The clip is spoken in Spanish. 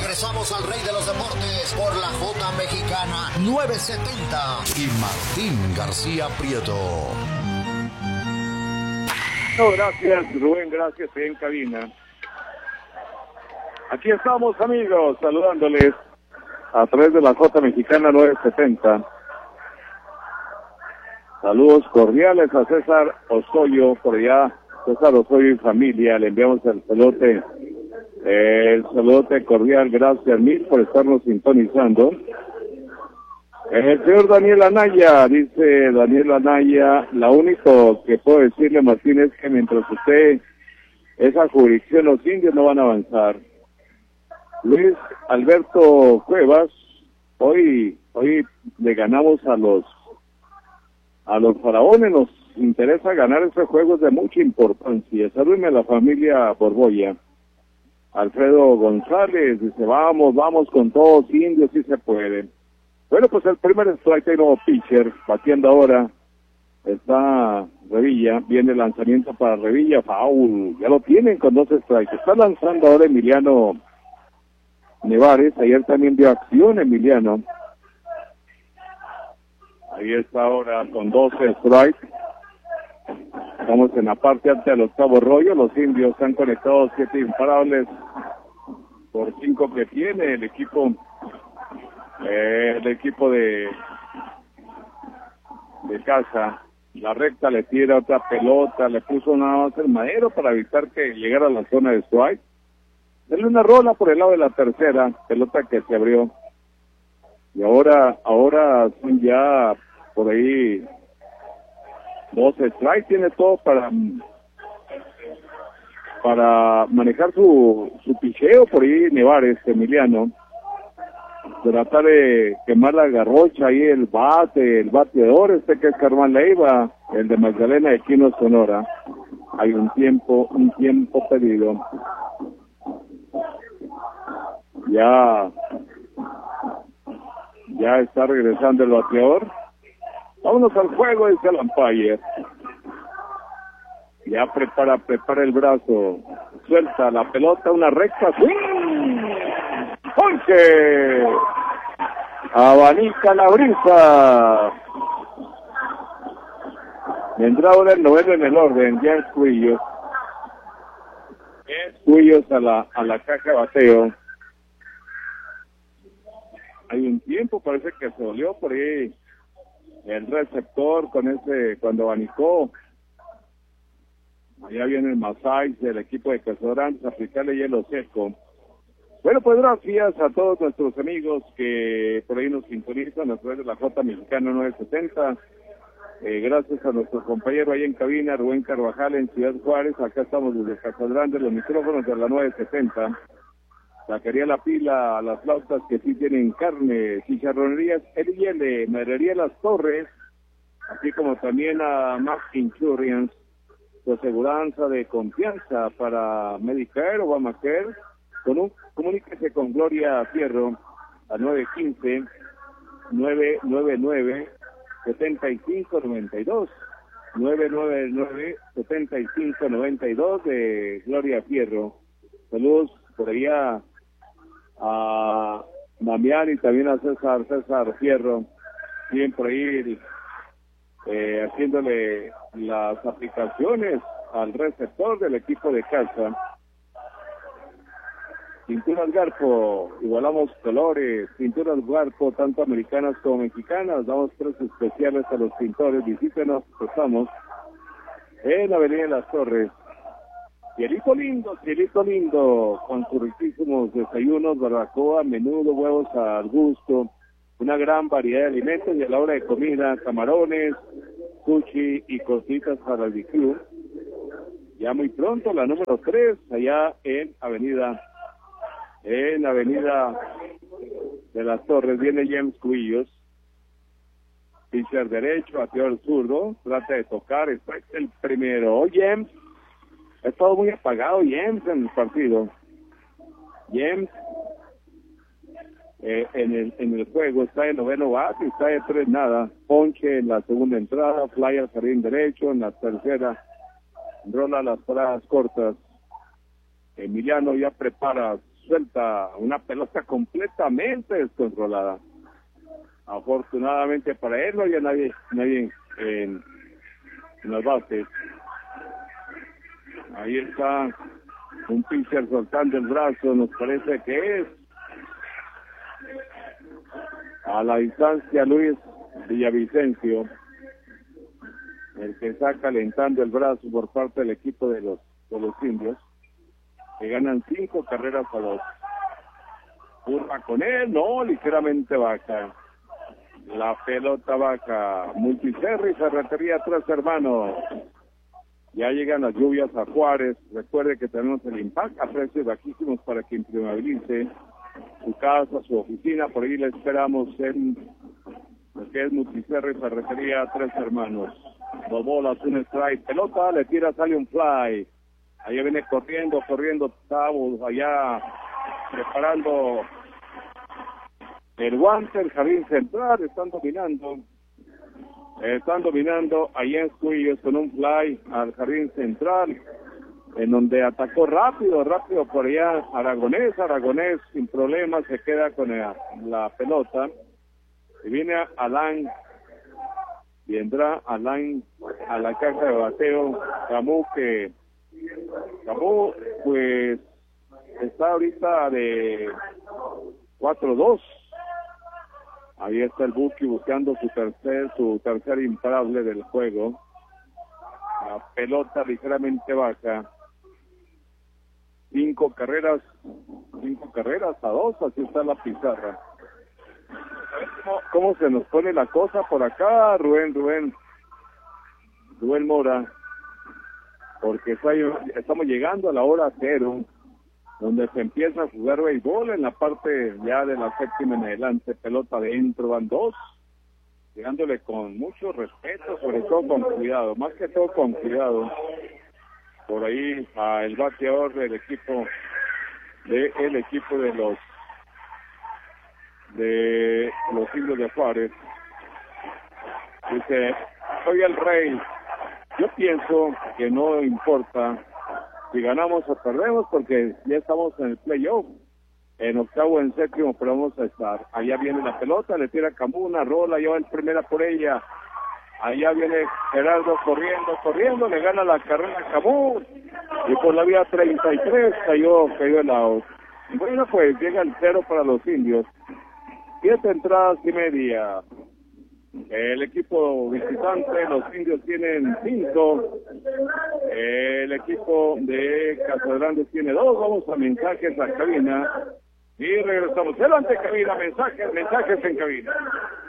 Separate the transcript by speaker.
Speaker 1: Regresamos al Rey de los Deportes por la J Mexicana 970 y Martín García Prieto.
Speaker 2: No, gracias, Rubén, gracias, en cabina. Aquí estamos, amigos, saludándoles a través de la J Mexicana 970. Saludos cordiales a César Osoyo, por allá, César Osoyo y familia, le enviamos el saludote cordial, gracias mil por estarnos sintonizando. El señor Daniel Anaya, dice Daniel Anaya, lo único que puedo decirle, Martín, es que mientras usted, esa jurisdicción, los indios no van a avanzar. Luis Alberto Cuevas, hoy le ganamos a los faraones, nos interesa ganar esos juegos de mucha importancia. Salúdeme a la familia Borbolla. Alfredo González dice, vamos con todos, indios, si se puede. Bueno, pues el primer strike, hay nuevo pitcher, batiendo ahora, está Revilla, viene el lanzamiento para Revilla, foul, ya lo tienen con 2 strikes, está lanzando ahora Emiliano Nevares, ayer también dio acción Emiliano, ahí está ahora con 12 strikes, estamos en la parte alta del octavo rollo, los indios han conectado 7 imparables por 5 que tiene el equipo de casa. La recta le tira otra pelota, le puso nada más el madero para evitar que llegara a la zona de strike. Dale una rola por el lado de la tercera, pelota que se abrió. Y ahora son ya por ahí 12 strikes, tiene todo para manejar su picheo por ahí Nevares, Emiliano. Tratar de quemar la garrocha ahí, el bateador, que es Carmán Leiva, el de Magdalena de Quino, Sonora. Hay un tiempo pedido. Ya está regresando el bateador. Vámonos al juego, dice el umpire. Ya prepara el brazo. Suelta la pelota, una recta. ¡Swing! ¡Ponche! Abanica la brisa. Vendrá ahora el noveno en el orden, James Cuillos. Cuillos a la caja de bateo. Hay un tiempo, parece que se dolió por ahí el receptor con cuando abanicó. Allá viene el Masai del equipo de Casadorantes a aplicarle hielo seco. Bueno, pues gracias a todos nuestros amigos que por ahí nos sintonizan a través de la J Mexicana 970. Gracias a nuestro compañero ahí en cabina, Rubén Carvajal, en Ciudad Juárez. Acá estamos desde Casagrande, los micrófonos de la 970. Sacaría la pila a las flautas que sí tienen carne, chicharronerías, el hiele, madrería Las Torres, así como también a Max Insurance, su aseguranza de confianza para Medicare o Obamacare. Comuníquese con Gloria Fierro a 915-999-7592. 999-7592 de Gloria Fierro. Saludos por allá a Damián y también a César Fierro, bien por ahí haciéndole las aplicaciones al receptor del equipo de casa. Pinturas Garpo, igualamos colores. Pinturas Garpo, tanto americanas como mexicanas. Damos precios especiales a los pintores. Visítenos, estamos en Avenida Las Torres. Cielito lindo, con sus riquísimos desayunos, barbacoa, menudo, huevos al gusto, una gran variedad de alimentos y a la hora de comida, camarones, sushi y cositas para el barbecue. Ya muy pronto, la número 3, allá en Avenida de Las Torres, viene James Cuillos. Pitcher derecho, bateador zurdo, trata de tocar, está el primero. James, ha estado muy apagado James en el partido. James en el juego está en noveno bate, está de 3-0. Ponche en la segunda entrada, fly al jardín derecho, en la tercera rola las paradas cortas. Emiliano ya prepara suelta una pelota completamente descontrolada. Afortunadamente para él no había nadie en las bases. Ahí está un pitcher soltando el brazo, nos parece que es a la distancia Luis Villavicencio, el que está calentando el brazo por parte del equipo de los indios, que ganan 5 carreras a 2. Curva con él, no, ligeramente baja. La pelota baja. Multiserri, Ferretería Tres Hermanos. Ya llegan las lluvias a Juárez. Recuerde que tenemos el impacto a precios bajísimos para que impermeabilice su casa, su oficina. Por ahí le esperamos en lo que es Multiserri, Ferretería Tres Hermanos. 2 bolas, un strike. Pelota, le tira, sale un fly. Ahí viene corriendo, Tavo, allá preparando el guante, el jardín central. Están dominando allá en Squillos con un fly al jardín central, en donde atacó rápido por allá Aragonés sin problemas se queda con la pelota, y viene vendrá Alain a la caja de bateo. Camus pues está ahorita de 4-2. Ahí está el Buki buscando su tercer imparable del juego. La pelota ligeramente baja. 5 carreras a 2, así está la pizarra. ¿Cómo se nos pone la cosa por acá, Rubén Mora? Porque estamos llegando a la hora 0, donde se empieza a jugar béisbol en la parte ya de la séptima en adelante. Pelota adentro, van 2, llegándole con mucho respeto, sobre todo con cuidado, más que todo con cuidado. Por ahí a el bateador del equipo de los indios de Juárez. Dice, soy el rey. Yo pienso que no importa si ganamos o perdemos, porque ya estamos en el playoff, en octavo, en séptimo, pero vamos a estar. Allá viene la pelota, le tira Camus una rola, lleva el primera por ella. Allá viene Gerardo corriendo, le gana la carrera a Camus, y por la vía 33 cayó el out. Bueno, pues llega el 0 para los indios. 7 entradas y media. El equipo visitante, los indios, tienen 5. El equipo de Casagrandes tiene 2. Vamos a mensajes a cabina y regresamos. Adelante, cabina, mensajes en cabina.